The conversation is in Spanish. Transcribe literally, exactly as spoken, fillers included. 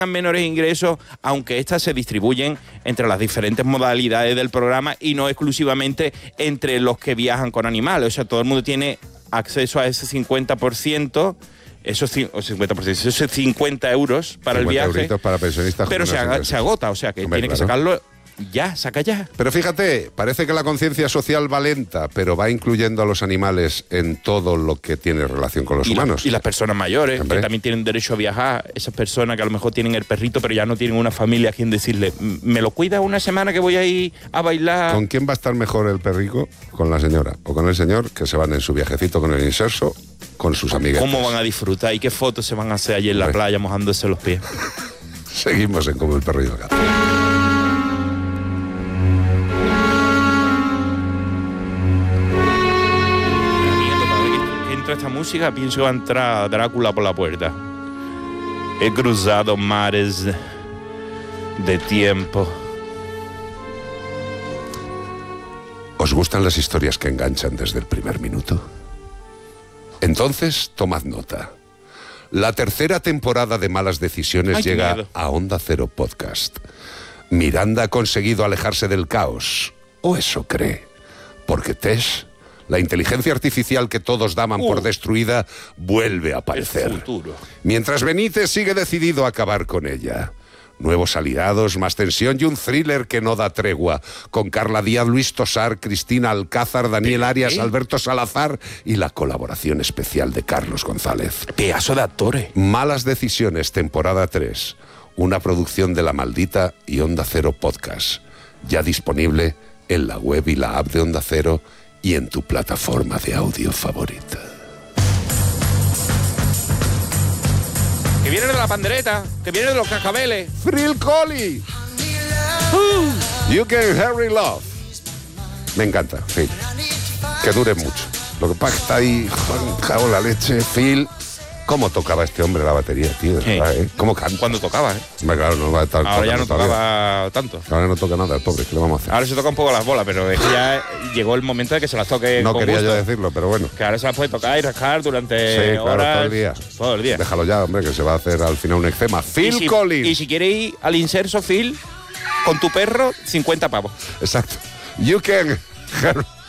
menores ingresos, aunque estas se distribuyen entre las diferentes modalidades del programa y no exclusivamente entre los que viajan con animales. O sea, todo el mundo tiene acceso a ese cincuenta por ciento, esos cincuenta por ciento, esos cincuenta euros para el viaje, para pensionistas, pero se, haga, se agota, o sea que Hombre, tiene claro. que sacarlo ya, saca ya. Pero fíjate, parece que la conciencia social va lenta, pero va incluyendo a los animales en todo lo que tiene relación con los y humanos. La, y las personas mayores, Hombre. que también tienen derecho a viajar, esas personas que a lo mejor tienen el perrito, pero ya no tienen una familia a quien decirle, ¿me lo cuida una semana que voy a ir a bailar? ¿Con quién va a estar mejor el perrico? ¿Con la señora o con el señor que se van en su viajecito con el inserso con sus amigas? ¿Cómo van a disfrutar y qué fotos se van a hacer allí en la Hombre. playa mojándose los pies? Seguimos en Como el perro y el gato. Esta música pienso que va a entrar Drácula por la puerta. He cruzado mares de tiempo. ¿Os gustan las historias que enganchan desde el primer minuto? Entonces, tomad nota. La tercera temporada de Malas Decisiones Ay, llega a Onda Cero Podcast. Miranda ha conseguido alejarse del caos. O eso cree. Porque Tess, la inteligencia artificial que todos daban uh, por destruida, vuelve a aparecer. El futuro. Mientras Benítez sigue decidido a acabar con ella. Nuevos aliados, más tensión y un thriller que no da tregua. Con Carla Díaz, Luis Tosar, Cristina Alcázar, Daniel Arias, ¿Eh? Alberto Salazar y la colaboración especial de Carlos González. Pedazo de actores. Malas Decisiones, temporada tres. Una producción de La Maldita y Onda Cero Podcast. Ya disponible en la web y la app de Onda Cero y en tu plataforma de audio favorita. Que viene de la pandereta, que viene de los cascabeles. Phil Collins. Uh, you Can Hurry Love. Me encanta, Phil. Que dure mucho. Lo que pasa es que está ahí, cago en la leche, Phil. ¿Cómo tocaba este hombre la batería, tío? Sí. ¿Eh? ¿Cómo canta? Cuando tocaba, ¿eh? Hombre, claro, no va a estar. Ahora ya no todavía. tocaba tanto. Ahora no toca nada, el pobre, ¿qué le vamos a hacer? Ahora se toca un poco las bolas, pero es que ya llegó el momento de que se las toque. No con quería gusto. yo decirlo, pero bueno. Que ahora se las puede tocar y rascar durante sí, claro, horas. todo el día. Todo el día. Déjalo ya, hombre, que se va a hacer al final un eczema. Phil y si, Collins. Y si quieres ir al inserso, Phil, con tu perro, cincuenta pavos. Exacto. You Can